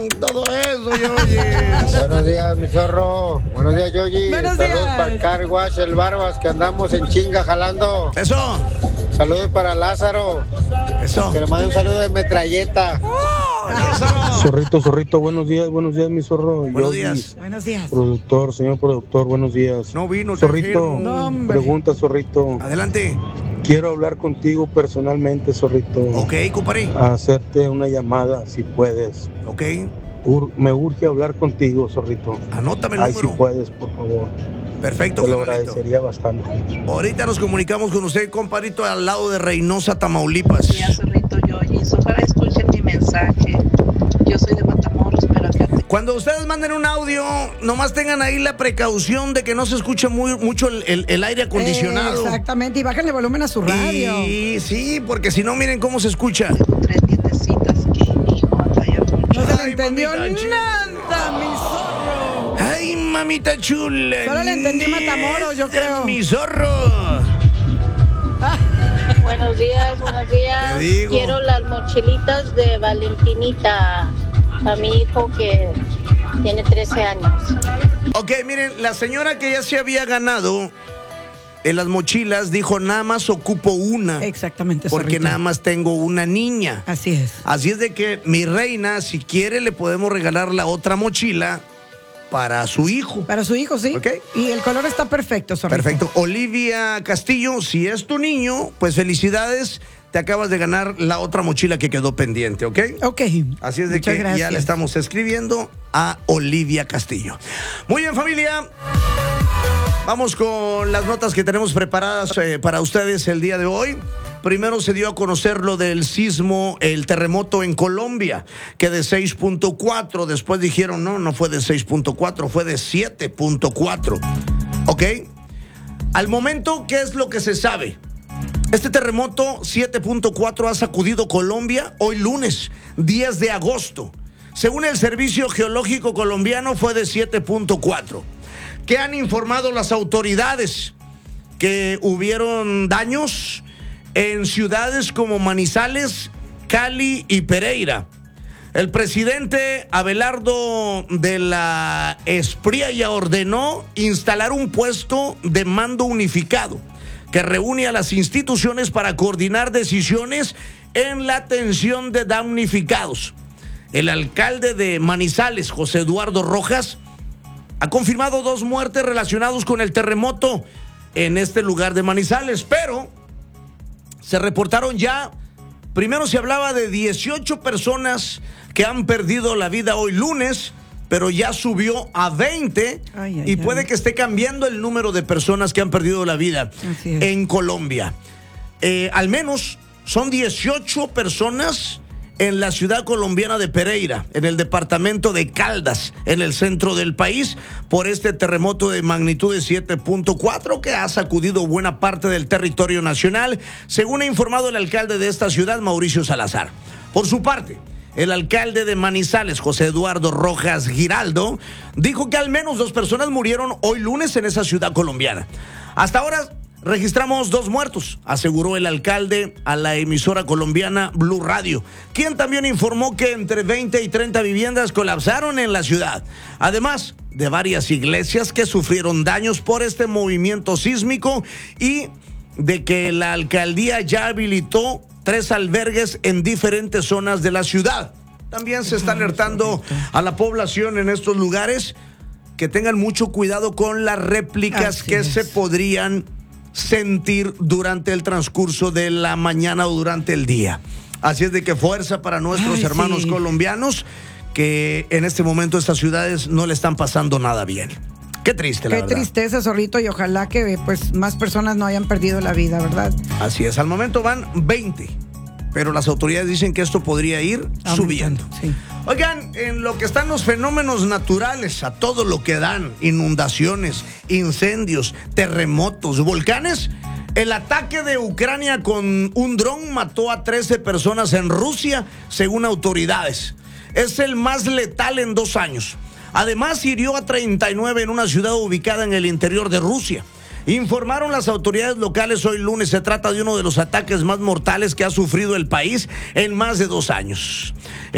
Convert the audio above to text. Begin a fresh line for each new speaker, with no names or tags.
todo eso, Yoyi.
Buenos días, mi zorro. Buenos días, Yoyi.
Buenos
Saludos
días.
para el Car Wash, el Barbas, que andamos en chinga jalando.
Eso,
Saludos para Lázaro,
eso.
que le mande un saludo de metralleta.
Zorrito, buenos días, mi zorro.
Buenos
Yogi,
días.
Buenos días.
Productor, señor productor, buenos días.
No vino,
Zorrito,
No, hombre.
pregunta, Zorrito.
Adelante.
Quiero hablar contigo personalmente, Zorrito.
Ok, compadre.
Hacerte una llamada, si puedes.
Ok.
Me urge hablar contigo, Zorrito.
Anótame el
Ay, si
número.
puedes, por favor.
Perfecto,
Te lo
carnalito.
agradecería bastante.
Ahorita nos comunicamos con usted, compadrito, al lado de Reynosa, Tamaulipas.
Ya, Zorrito, Yoyi. Ojalá escuchen mi mensaje. Yo soy de Matamoros, pero acá
Cuando ustedes manden un audio, nomás tengan ahí la precaución de que no se escuche mucho el aire acondicionado.
Exactamente, y bájenle volumen a su radio.
Y sí, porque si no, miren cómo se escucha.
tengo 3 nietecitas que mi hijo batalla mucho.
No se le
Ay,
entendió
mamita chula.
nada, mi zorro.
Ay, mamita chula.
Solo le entendí Matamoros, yo creo.
Mi zorro.
Buenos días, buenos días.
Te digo.
Quiero las mochilitas de Valentinita a mi hijo que tiene 13 años.
Ok, miren, la señora que ya se había ganado en las mochilas dijo, nada más ocupo una.
Exactamente,
Porque
zorrito.
nada más tengo una niña.
Así es.
Así es de que, mi reina, si quiere, le podemos regalar la otra mochila para su hijo.
Para su hijo, sí.
Ok.
Y el color está perfecto, zorrito.
Perfecto. Olivia Castillo, si es tu niño, pues felicidades. Te acabas de ganar la otra mochila que quedó pendiente, ¿ok?
Ok.
Así es de
Muchas
que
gracias.
ya le estamos escribiendo a Olivia Castillo. Muy bien, familia. Vamos con las notas que tenemos preparadas para ustedes el día de hoy. Primero se dio a conocer lo del sismo, el terremoto en Colombia, que de 6.4. Después dijeron, no fue de 6.4, fue de 7.4. ¿Ok? Al momento, ¿qué es lo que se sabe? Este terremoto 7.4 ha sacudido Colombia hoy lunes, 10 de agosto. Según el Servicio Geológico Colombiano, fue de 7.4. ¿Qué han informado las autoridades? Que hubieron daños en ciudades como Manizales, Cali y Pereira. El presidente Abelardo de la Espriella ordenó instalar un puesto de mando unificado que reúne a las instituciones para coordinar decisiones en la atención de damnificados. El alcalde de Manizales, José Eduardo Rojas, ha confirmado 2 muertes relacionadas con el terremoto en este lugar de Manizales, pero se reportaron ya, primero se hablaba de 18 personas que han perdido la vida hoy lunes, pero ya subió a 20 y puede que esté cambiando el número de personas que han perdido la vida en Colombia. Al menos son 18 personas en la ciudad colombiana de Pereira, en el departamento de Caldas, en el centro del país, por este terremoto de magnitud de 7.4 que ha sacudido buena parte del territorio nacional, según ha informado el alcalde de esta ciudad, Mauricio Salazar. Por su parte, el alcalde de Manizales, José Eduardo Rojas Giraldo, dijo que al menos 2 personas murieron hoy lunes en esa ciudad colombiana. Hasta ahora registramos 2 muertos, aseguró el alcalde a la emisora colombiana Blue Radio, quien también informó que entre 20 y 30 viviendas colapsaron en la ciudad, además de varias iglesias que sufrieron daños por este movimiento sísmico y de que la alcaldía ya habilitó 3 albergues en diferentes zonas de la ciudad. También se está alertando a la población en estos lugares que tengan mucho cuidado con las réplicas que se podrían sentir durante el transcurso de la mañana o durante el día. Así es de que fuerza para nuestros hermanos colombianos que en este momento estas ciudades no le están pasando nada bien. Qué triste, la verdad.
Qué tristeza, zorrito, y ojalá que pues más personas no hayan perdido la vida, ¿verdad?
Así es, al momento van 20, pero las autoridades dicen que esto podría ir subiendo.
Sí.
Oigan, en lo que están los fenómenos naturales, a todo lo que dan, inundaciones, incendios, terremotos, volcanes, el ataque de Ucrania con un dron mató a 13 personas en Rusia, según autoridades. Es el más letal en 2 años. Además, hirió a 39 en una ciudad ubicada en el interior de Rusia. Informaron las autoridades locales hoy lunes. Se trata de uno de los ataques más mortales que ha sufrido el país en más de 2 años.